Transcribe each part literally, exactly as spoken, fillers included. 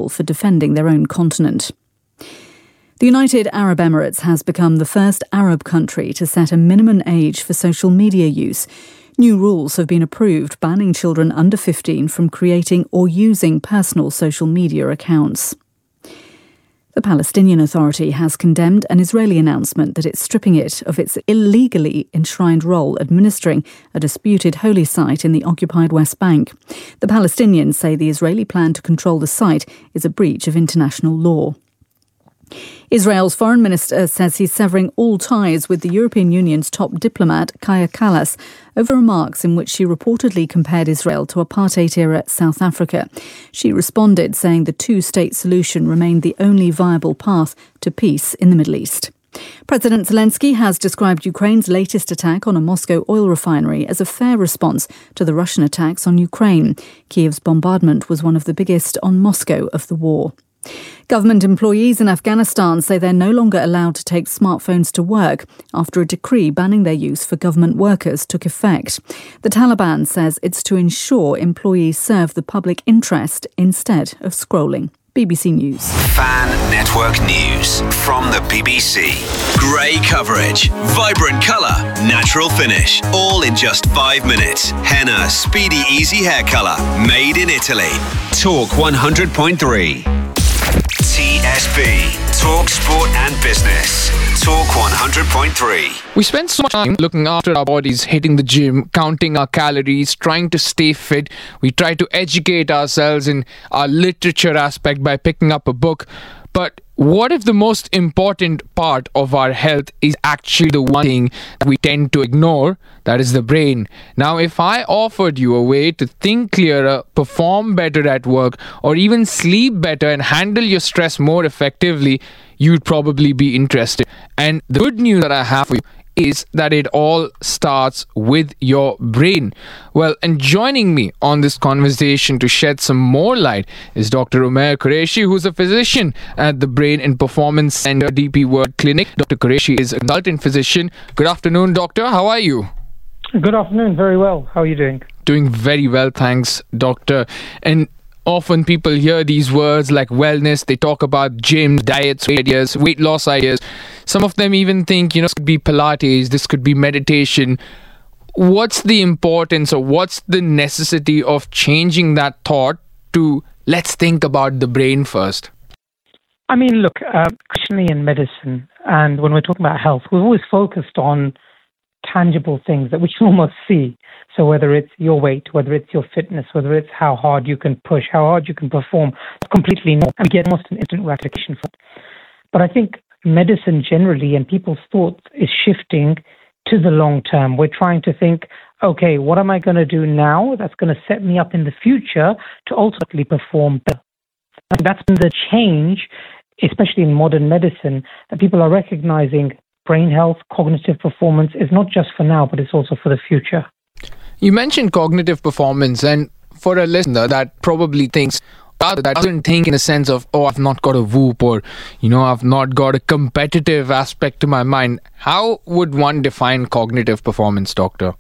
responsible for defending their own continent. The United Arab Emirates has become the first Arab country to set a minimum age for social media use. New rules have been approved banning children under fifteen from creating or using personal social media accounts. The Palestinian Authority has condemned an Israeli announcement that it's stripping it of its illegally enshrined role administering a disputed holy site in the occupied West Bank. The Palestinians say the Israeli plan to control the site is a breach of international law. Israel's foreign minister says he's severing all ties with the European Union's top diplomat, Kaja Kallas, over remarks in which she reportedly compared Israel to apartheid-era South Africa. She responded saying the two-state solution remained the only viable path to peace in the Middle East. President Zelensky has described Ukraine's latest attack on a Moscow oil refinery as a fair response to the Russian attacks on Ukraine. Kiev's bombardment was one of the biggest on Moscow of the war. Government employees in Afghanistan say they're no longer allowed to take smartphones to work after a decree banning their use for government workers took effect. The Taliban says it's to ensure employees serve the public interest instead of scrolling. B B C News. Fan Network News from the B B C. Grey coverage, vibrant colour, natural finish, all in just five minutes. Henna Speedy Easy Hair Colour, made in Italy. Talk one hundred point three. T S B, Talk Sport and Business. Talk one hundred point three. We spend so much time looking after our bodies, hitting the gym, counting our calories, trying to stay fit. We try to educate ourselves in our literature aspect by picking up a book. But what if the most important part of our health is actually the one thing that we tend to ignore? That is the brain. Now, if I offered you a way to think clearer, perform better at work, or even sleep better and handle your stress more effectively, you'd probably be interested. And the good news that I have for you is that it all starts with your brain. Well, and joining me on this conversation to shed some more light is Doctor Umair Qureshi, who's a physician at the Brain and Performance Center D P World Clinic. Doctor Qureshi is a consultant physician. Good afternoon, doctor. How are you? Good afternoon. Very well. How are you doing? Doing very well, thanks, doctor. And often people hear these words like wellness. They talk about gyms, diets, ideas, weight loss ideas. Some of them even think, you know, this could be Pilates, this could be meditation. What's the importance or what's the necessity of changing that thought to let's think about the brain first? I mean, look, uh, traditionally in medicine, and when we're talking about health, we've always focused on tangible things that we can almost see. So whether it's your weight, whether it's your fitness, whether it's how hard you can push, how hard you can perform, completely normal, and we get almost an instant gratification for it. But I think medicine generally and people's thoughts is shifting to the long term. We're trying to think, okay, what am I going to do now that's going to set me up in the future to ultimately perform better? And that's been the change, especially in modern medicine, that people are recognizing brain health, cognitive performance is not just for now, but it's also for the future. You mentioned cognitive performance, and for a listener that probably thinks, that doesn't think in a sense of, oh, I've not got a whoop, or, you know, I've not got a competitive aspect to my mind. How would one define cognitive performance, doctor?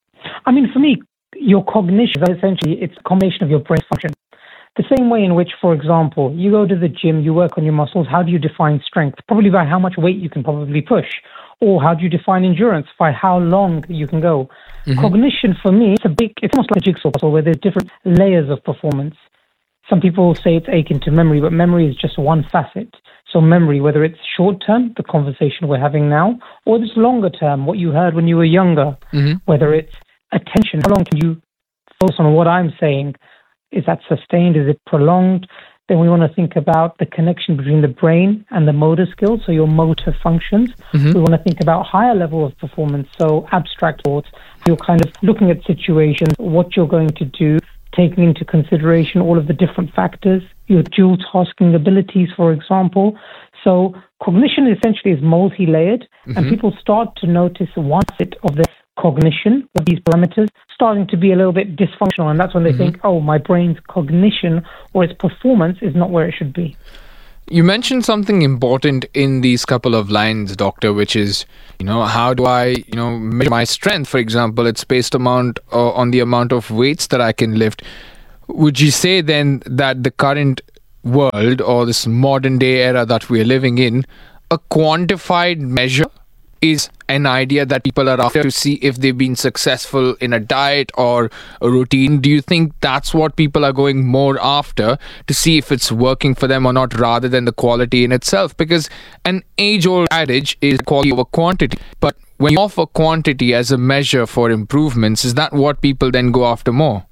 I mean, for me, your cognition, essentially, it's a combination of your brain function. The same way in which, for example, you go to the gym, you work on your muscles. How do you define strength? Probably by how much weight you can probably push. Or how do you define endurance? By how long you can go. Mm-hmm. Cognition, for me, it's a big, it's almost like a jigsaw puzzle where there's different layers of performance. Some people say it's akin to memory, but memory is just one facet. So memory, whether it's short term, the conversation we're having now, or it's longer term, what you heard when you were younger, mm-hmm. whether it's attention, how long can you focus on what I'm saying? Is that sustained? Is it prolonged? Then we want to think about the connection between the brain and the motor skills, so your motor functions. Mm-hmm. We want to think about higher level of performance, so abstract thoughts. You're kind of looking at situations, what you're going to do, taking into consideration all of the different factors, your dual tasking abilities, for example. So cognition essentially is multi-layered, mm-hmm. and people start to notice one facet of their cognition, with these parameters, starting to be a little bit dysfunctional. And that's when they mm-hmm. think, oh, my brain's cognition or its performance is not where it should be. You mentioned something important in these couple of lines, doctor, which is, you know, how do I, you know, measure my strength? For example, it's based amount uh, on the amount of weights that I can lift. Would you say then that the current world or this modern day era that we're living in, a quantified measure is an idea that people are after to see if they've been successful in a diet or a routine. Do you think that's what people are going more after, to see if it's working for them or not, rather than the quality in itself? Because an age-old adage is quality over quantity. But when you offer quantity as a measure for improvements, is that what people then go after more?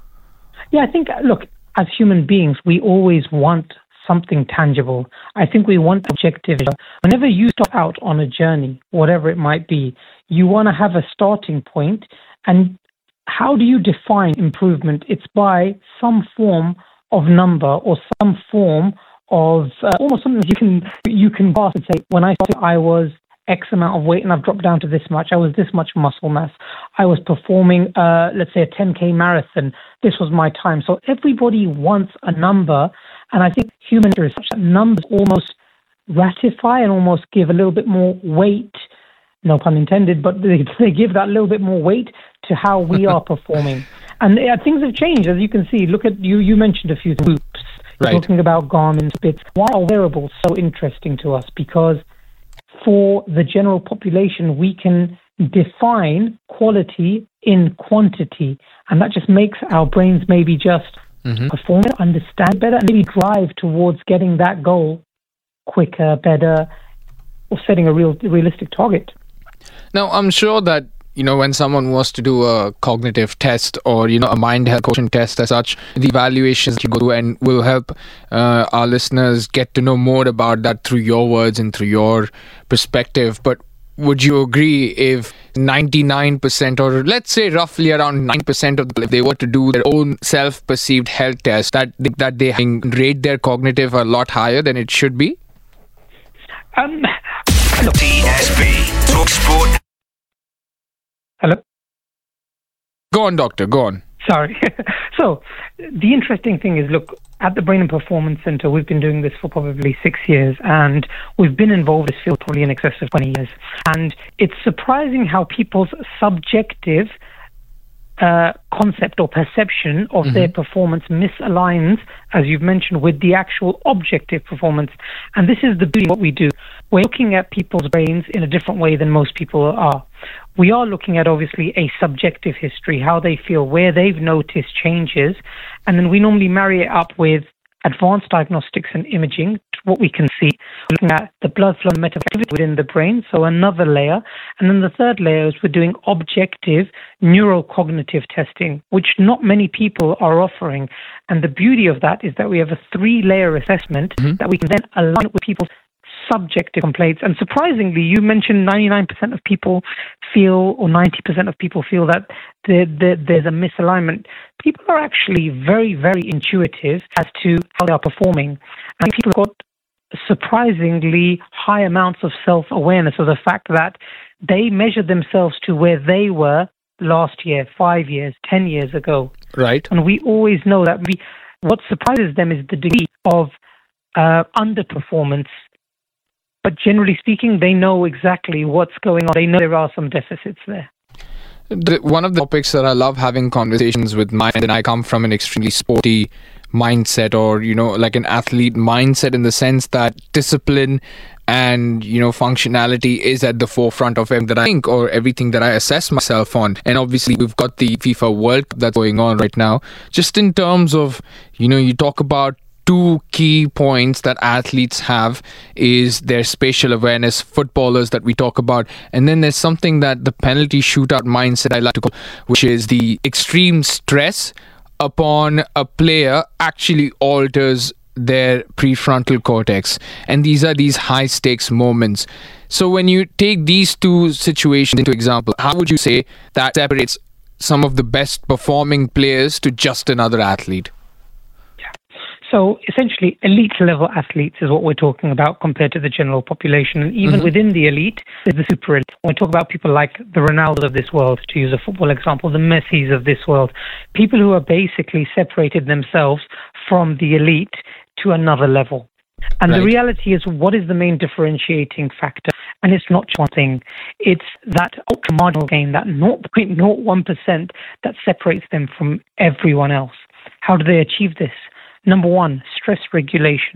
Yeah, I think, look, as human beings, we always want something tangible. I think we want objective. Whenever you start out on a journey, whatever it might be, you want to have a starting point. And how do you define improvement? It's by some form of number or some form of uh, almost something you can you can grasp and say, when I started, I was X amount of weight and I've dropped down to this much. I was this much muscle mass. I was performing, uh, let's say, a ten K marathon. This was my time. So everybody wants a number. And I think human nature is such that numbers almost ratify and almost give a little bit more weight, no pun intended, but they, they give that little bit more weight to how we are performing. And uh, things have changed, as you can see. Look at, you, you mentioned a few groups. Right. Talking about Garmin, Spitz. Why are wearables so interesting to us? Because for the general population, we can define quality in quantity. And that just makes our brains maybe just Mm-hmm. perform better, understand better, and maybe drive towards getting that goal quicker, better, or setting a real realistic target. Now, I'm sure that, you know, when someone was to do a cognitive test or, you know, a mind health quotient test as such, the evaluations you go through and will help uh, our listeners get to know more about that through your words and through your perspective. But would you agree if ninety-nine percent, or let's say roughly around nine percent of people, if they were to do their own self-perceived health test, that that they rate their cognitive a lot higher than it should be? Um, T S B Talk Sport. Hello? Go on, doctor, go on. Sorry. So, the interesting thing is, look, at the Brain and Performance Center, we've been doing this for probably six years, and we've been involved in this field probably in excess of twenty years. And it's surprising how people's subjective uh, concept or perception of mm-hmm. their performance misaligns, as you've mentioned, with the actual objective performance. And this is the beauty of what we do. We're looking at people's brains in a different way than most people are. We are looking at, obviously, a subjective history, how they feel, where they've noticed changes, and then we normally marry it up with advanced diagnostics and imaging, what we can see, looking at the blood flow and metabolic activity within the brain, so another layer. And then the third layer is we're doing objective neurocognitive testing, which not many people are offering. And the beauty of that is that we have a three-layer assessment mm-hmm. that we can then align with people's subjective complaints. And surprisingly, you mentioned ninety-nine percent of people feel, or ninety percent of people feel that there, there, there's a misalignment. People are actually very, very intuitive as to how they are performing. And people have got surprisingly high amounts of self-awareness of the fact that they measure themselves to where they were last year, five years, ten years ago. Right. And we always know that we, what surprises them is the degree of uh, underperformance. But generally speaking, they know exactly what's going on. They know there are some deficits there. The, one of the topics that I love having conversations with mine, and I come from an extremely sporty mindset, or, you know, like an athlete mindset, in the sense that discipline and, you know, functionality is at the forefront of everything that I think, or everything that I assess myself on. And obviously we've got the FIFA World Cup that's going on right now. Just in terms of, you know, you talk about two key points that athletes have is their spatial awareness, footballers that we talk about, and then there's something that the penalty shootout mindset I like to call, which is the extreme stress upon a player actually alters their prefrontal cortex, and these are these high stakes moments. So when you take these two situations into example, how would you say that separates some of the best performing players to just another athlete? So essentially, elite level athletes is what we're talking about compared to the general population. And even mm-hmm. within the elite, there's the super elite. When we talk about people like the Ronaldos of this world, to use a football example, the Messis of this world, people who are basically separated themselves from the elite to another level. And right. the reality is, what is the main differentiating factor? And it's not just one thing. It's that ultra marginal gain, that zero point zero one percent that separates them from everyone else. How do they achieve this? Number one, stress regulation.